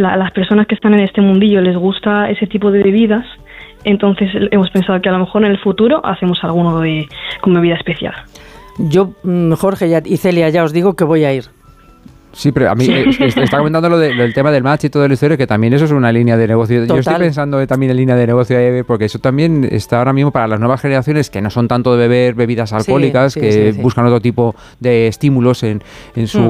a las personas que están en este mundillo les gusta ese tipo de bebidas, entonces hemos pensado que a lo mejor en el futuro hacemos alguno con bebida especial. Yo, Jorge y Celia, ya os digo que voy a ir. Sí, pero a mí está comentando lo del tema del match y todo el historia, que también eso es una línea de negocio. Total. Yo estoy pensando también en línea de negocio, porque eso también está ahora mismo para las nuevas generaciones que no son tanto de beber bebidas alcohólicas, buscan otro tipo de estímulos en su